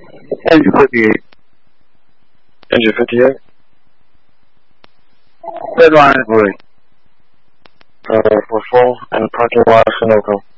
Engine 58. Engine 58? Red line is ready. 44 in the parking lot, Sunoco.